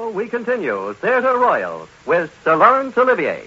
now we continue Theatre Royal with Sir Laurence Olivier.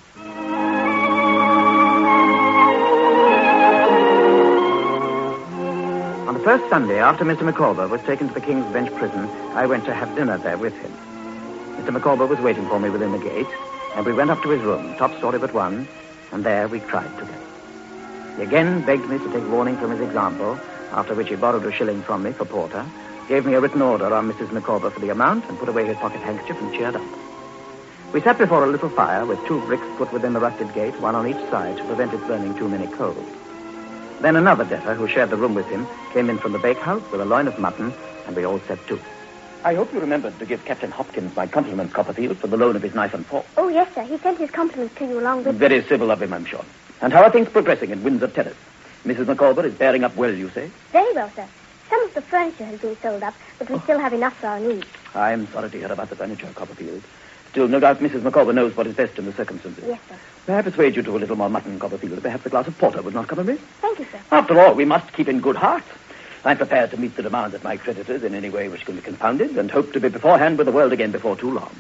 On the first Sunday after Mr. Micawber was taken to the King's Bench prison, I went to have dinner there with him. Mr. Micawber was waiting for me within the gate, and we went up to his room, top story but one, and there we cried together. He again begged me to take warning from his example, after which he borrowed a shilling from me for porter, gave me a written order on Mrs. Micawber for the amount, and put away his pocket handkerchief and cheered up. We sat before a little fire with 2 bricks put within the rusted gate, one on each side to prevent its burning too many coals. Then another debtor, who shared the room with him, came in from the bakehouse with a loin of mutton, and we all set to. I hope you remembered to give Captain Hopkins my compliments, Copperfield, for the loan of his knife and fork. Oh, yes, sir. He sent his compliments to you along with... Very civil of him, I'm sure. And how are things progressing in Windsor Terrace? Mrs. Micawber is bearing up well, you say? Very well, sir. Some of the furniture has been sold up, but we still have enough for our needs. I'm sorry to hear about the furniture, Copperfield. Still, no doubt Mrs. Micawber knows what is best in the circumstances. Yes, sir. May I persuade you to a little more mutton, Copperfield? Perhaps a glass of porter would not come amiss? Thank you, sir. After all, we must keep in good heart. I'm prepared to meet the demands of my creditors in any way which can be confounded, and hope to be beforehand with the world again before too long.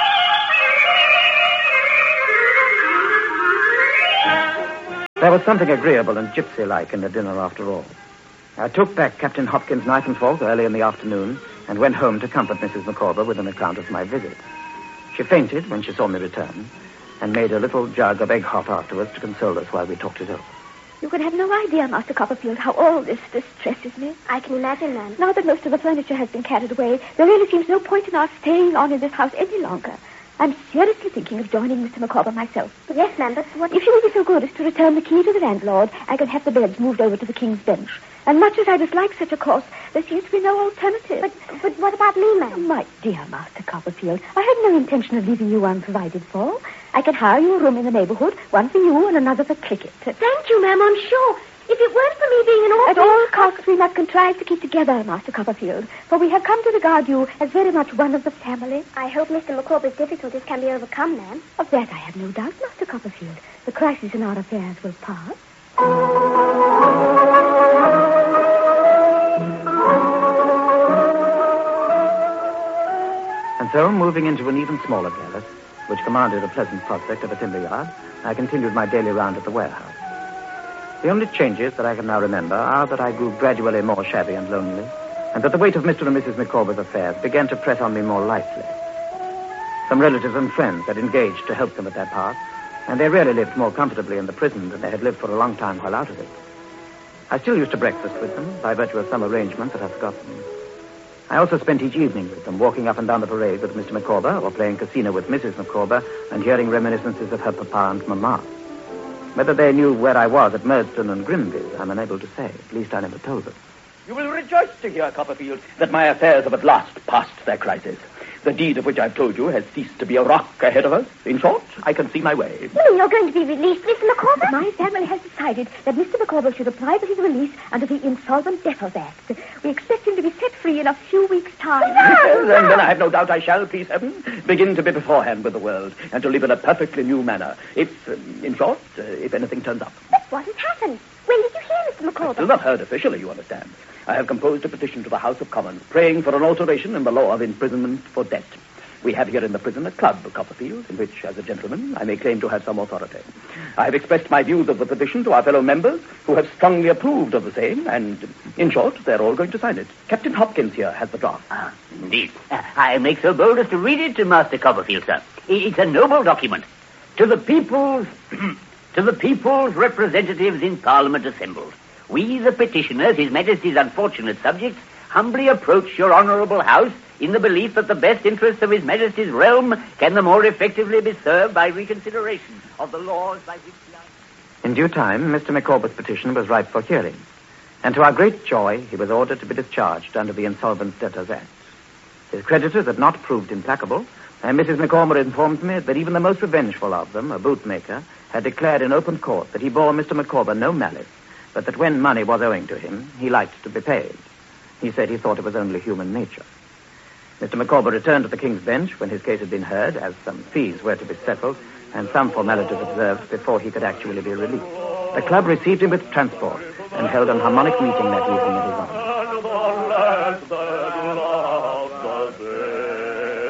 There was something agreeable and gypsy-like in the dinner after all. I took back Captain Hopkins' knife and fork early in the afternoon and went home to comfort Mrs. Micawber with an account of my visit. She fainted when she saw me return and made a little jug of egg hot afterwards to console us while we talked it over. You can have no idea, Master Copperfield, how all this distresses me. I can imagine, ma'am. Now that most of the furniture has been carried away, there really seems no point in our staying on in this house any longer. I'm seriously thinking of joining Mr. Micawber myself. Yes, ma'am, but what... If you will be so good as to return the key to the landlord, I can have the beds moved over to the King's Bench. And much as I dislike such a course, there seems to be no alternative. But what about me, ma'am? Oh, my dear Master Copperfield, I have no intention of leaving you unprovided for. I can hire you a room in the neighborhood, one for you and another for Cricket. Thank you, ma'am, I'm sure. If it weren't for me being an orphan... At all costs, we must contrive to keep together, Master Copperfield, for we have come to regard you as very much one of the family. I hope Mr. Micawber's difficulties can be overcome, ma'am. Of that I have no doubt, Master Copperfield. The crisis in our affairs will pass. And so, moving into an even smaller garret, which commanded a pleasant prospect of a timber yard, I continued my daily round at the warehouse. The only changes that I can now remember are that I grew gradually more shabby and lonely, and that the weight of Mr. and Mrs. Micawber's affairs began to press on me more lightly. Some relatives and friends had engaged to help them at their part, and they really lived more comfortably in the prison than they had lived for a long time while out of it. I still used to breakfast with them, by virtue of some arrangement that I've forgotten. I also spent each evening with them, walking up and down the parade with Mr. Micawber, or playing casino with Mrs. Micawber, and hearing reminiscences of her papa and mamma. Whether they knew where I was at Murdstone and Grimville, I'm unable to say. At least I never told them. You will rejoice to hear, Copperfield, that my affairs have at last passed their crisis. The deed of which I've told you has ceased to be a rock ahead of us. In short, I can see my way. You mean you're going to be released, Mr. Micawber? My family has decided that Mr. Micawber should apply for his release under the Insolvent Debtors Act. We expect him to be set free in a few weeks' time. Then I have no doubt I shall, please heaven, begin to be beforehand with the world and to live in a perfectly new manner. If, in short, if anything turns up. But what has happened? When did you hear, Mr. Micawber? Still not heard officially, you understand. I have composed a petition to the House of Commons, praying for an alteration in the law of imprisonment for debt. We have here in the prison a club, Copperfield, in which, as a gentleman, I may claim to have some authority. I have expressed my views of the petition to our fellow members, who have strongly approved of the same, and, in short, they're all going to sign it. Captain Hopkins here has the draft. Indeed. I make so bold as to read it to Master Copperfield, sir. It's a noble document. To the people's... to the people's representatives in Parliament assembled. We, the petitioners, His Majesty's unfortunate subjects, humbly approach your honourable house in the belief that the best interests of His Majesty's realm can the more effectively be served by reconsideration of the laws by which we are... In due time, Mr. Micawber's petition was ripe for hearing, and to our great joy, he was ordered to be discharged under the Insolvent Debtors Act. His creditors had not proved implacable, and Mrs. Micawber informed me that even the most revengeful of them, a bootmaker, had declared in open court that he bore Mr. Micawber no malice, but that when money was owing to him, he liked to be paid. He said he thought it was only human nature. Mr. Micawber returned to the King's Bench when his case had been heard, as some fees were to be settled and some formalities observed before he could actually be released. The club received him with transport and held an harmonic meeting that evening at his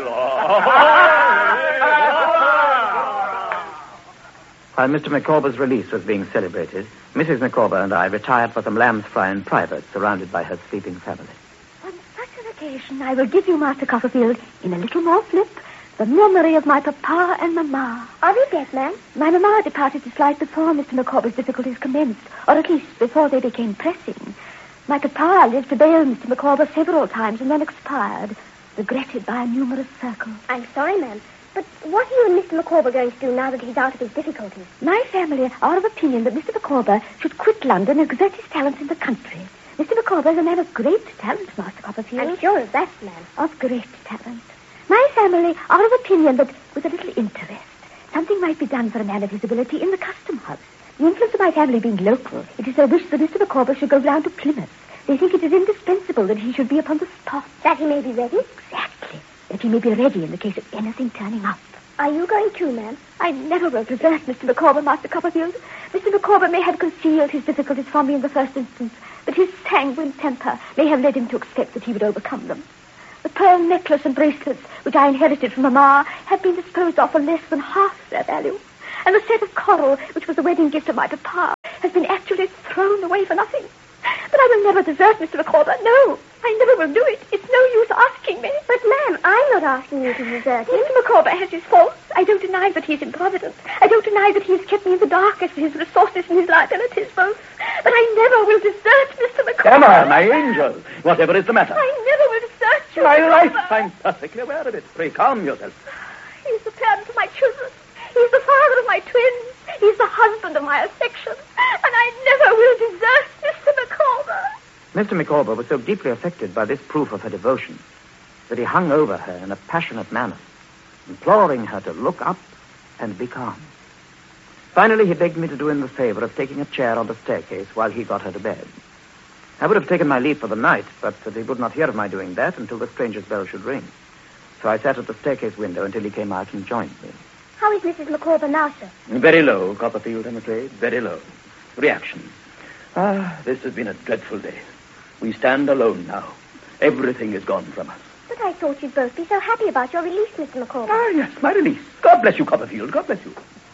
While Mr. Micawber's release was being celebrated, Mrs. Micawber and I retired for some lamb's fry in private, surrounded by her sleeping family. On such an occasion, I will give you, Master Copperfield, in a little more flip, the memory of my papa and mamma. Are they dead, ma'am? My mamma departed this life before Mr. Micawber's difficulties commenced, or at least before they became pressing. My papa lived to bail Mr. Micawber several times and then expired, regretted by a numerous circle. I'm sorry, ma'am. But what are you and Mr. Micawber going to do now that he's out of his difficulties? My family are of opinion that Mr. Micawber should quit London and exert his talents in the country. Mr. Micawber is a man of great talent, Master Copperfield. I'm sure of that, ma'am. Of great talent. My family are of opinion that, with a little interest, something might be done for a man of his ability in the custom house. The influence of my family being local, it is their wish that Mr. Micawber should go round to Plymouth. They think it is indispensable that he should be upon the spot. That he may be ready? Exactly. That he may be ready in the case of anything turning up. Are you going too, ma'am? I never will desert Mr. Micawber, Master Copperfield. Mr. Micawber may have concealed his difficulties from me in the first instance, but his sanguine temper may have led him to expect that he would overcome them. The pearl necklace and bracelets, which I inherited from Mamma, have been disposed of for less than half their value. And the set of coral, which was the wedding gift of my papa, has been actually thrown away for nothing. But I will never desert Mr. Micawber. No, I never will do it. It's no use asking me. But, ma'am, I'm not asking you to desert him. Mr. Micawber has his faults. I don't deny that he's improvident. I don't deny that he has kept me in the dark as to his resources and his liabilities both. But I never will desert Mr. Micawber. Emma, my angel, whatever is the matter? I never will desert you. My Mr. life, Micawber. I'm perfectly aware of it. Pray, calm yourself. He's the parent of my children. He's the father of my twins. He's the husband of my affection. And I never will desert Mr. Micawber. Mr. Micawber was so deeply affected by this proof of her devotion that he hung over her in a passionate manner, imploring her to look up and be calm. Finally, he begged me to do him the favor of taking a chair on the staircase while he got her to bed. I would have taken my leave for the night, but that he would not hear of my doing that until the stranger's bell should ring. So I sat at the staircase window until he came out and joined me. How is Mrs. Micawber now, sir? Very low, Copperfield, I'm afraid. Very low. Reaction. This has been a dreadful day. We stand alone now. Everything is gone from us. But I thought you'd both be so happy about your release, Mr. Micawber. Yes, my release. God bless you, Copperfield. God bless you.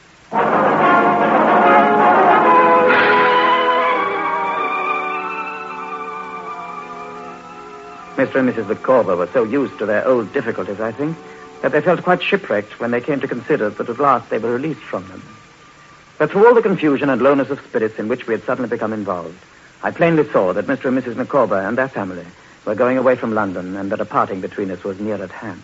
Mr. and Mrs. Micawber were so used to their old difficulties, I think, that they felt quite shipwrecked when they came to consider that at last they were released from them. But through all the confusion and lowness of spirits in which we had suddenly become involved, I plainly saw that Mr. and Mrs. Micawber and their family were going away from London and that a parting between us was near at hand.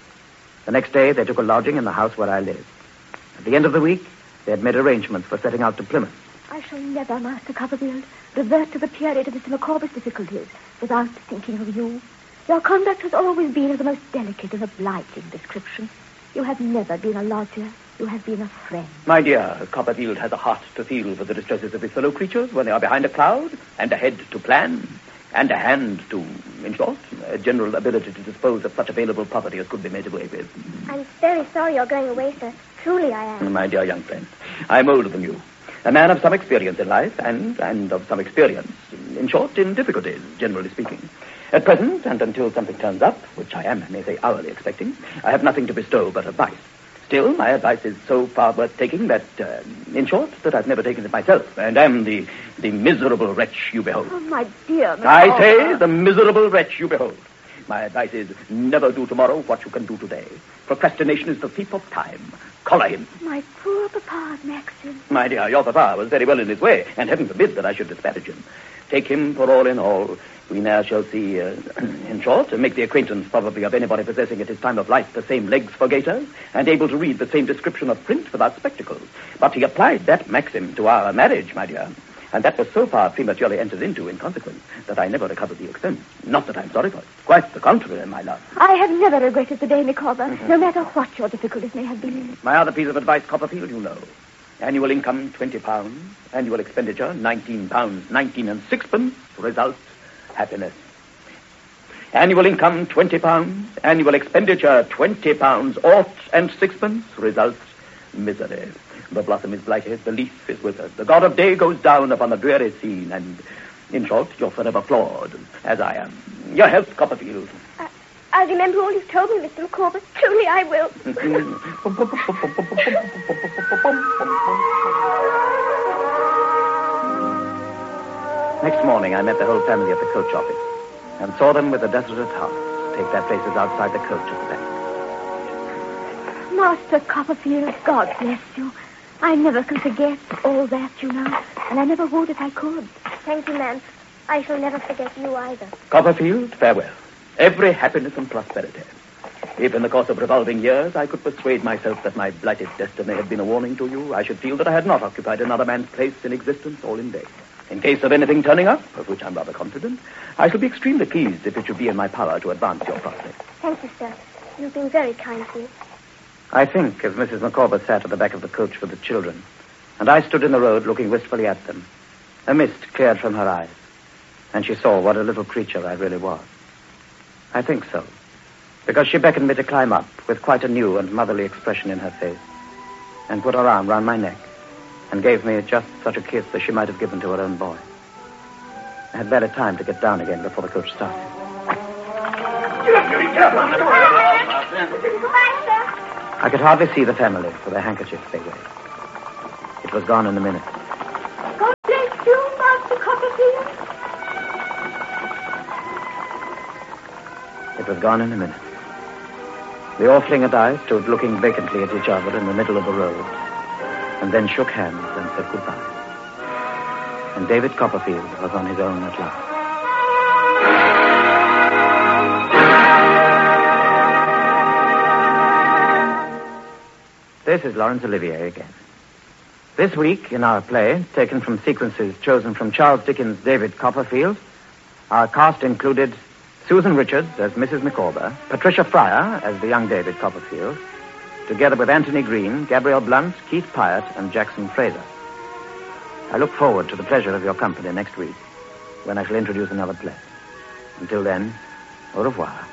The next day, they took a lodging in the house where I lived. At the end of the week, they had made arrangements for setting out to Plymouth. I shall never, Master Copperfield, revert to the period of Mr. Micawber's difficulties without thinking of you. Your conduct has always been of the most delicate and obliging description. You have never been a lodger. You have been a friend. My dear, Copperfield has a heart to feel for the distresses of his fellow creatures when they are behind a cloud, and a head to plan, and a hand to, in short, a general ability to dispose of such available property as could be made away with. I'm very sorry you're going away, sir. Truly I am. My dear young friend, I'm older than you. A man of some experience in life, and of some experience, in short, in difficulties, generally speaking. At present, and until something turns up, which I am, I may say, hourly expecting, I have nothing to bestow but advice. Still, my advice is so far worth taking that, in short, that I've never taken it myself, and am the miserable wretch you behold. Oh, my dear Micawber. I say, the miserable wretch you behold. My advice is, never do tomorrow what you can do today. Procrastination is the thief of time. Collar him. My poor papa's Maxim. My dear, your papa was very well in his way, and heaven forbid that I should disparage him. Take him for all in all. We now shall see, in short, make the acquaintance probably of anybody possessing at his time of life the same legs for gaiters, and able to read the same description of print without spectacles. But he applied that maxim to our marriage, my dear, and that was so far prematurely entered into in consequence that I never recovered the expense. Not that I'm sorry for it. Quite the contrary, my love. I have never regretted the day, Micawber, no matter what your difficulties may have been. My other piece of advice, Copperfield, you know. Annual income, £20. Annual expenditure, £19, 19 and sixpence. Result, happiness. Annual income, £20. Annual expenditure, £20, aught and sixpence. Result, misery. The blossom is blighted, the leaf is withered. The god of day goes down upon the dreary scene, and, in short, you're forever flawed, as I am. Your health, Copperfield. I'll remember all you've told me, Mr. Micawber. Truly, I will. Next morning, I met the whole family at the coach office and saw them with a desolate heart take their places outside the coach at the back. Master Copperfield, God bless you. I never can forget all that, you know, and I never would if I could. Thank you, ma'am. I shall never forget you either. Copperfield, farewell. Every happiness and prosperity. If in the course of revolving years I could persuade myself that my blighted destiny had been a warning to you, I should feel that I had not occupied another man's place in existence all in vain. In case of anything turning up, of which I'm rather confident, I shall be extremely pleased if it should be in my power to advance your prospects. Thank you, sir. You've been very kind to me. I think, as Mrs. Micawber sat at the back of the coach with the children, and I stood in the road looking wistfully at them, a mist cleared from her eyes, and she saw what a little creature I really was. I think so, because she beckoned me to climb up with quite a new and motherly expression in her face, and put her arm round my neck, and gave me just such a kiss as she might have given to her own boy. I had barely time to get down again before the coach started. I could hardly see the family for the handkerchiefs they waved. It was gone in a minute. God bless you, Master Copperfield. It was gone in a minute. The Orfling and I stood looking vacantly at each other in the middle of the road, and then shook hands and said goodbye. And David Copperfield was on his own at last. This is Laurence Olivier again. This week, in our play, taken from sequences chosen from Charles Dickens' David Copperfield, our cast included Susan Richards as Mrs. Micawber, Patricia Fryer as the young David Copperfield, together with Anthony Green, Gabrielle Blunt, Keith Pyatt, and Jackson Fraser. I look forward to the pleasure of your company next week, when I shall introduce another play. Until then, au revoir.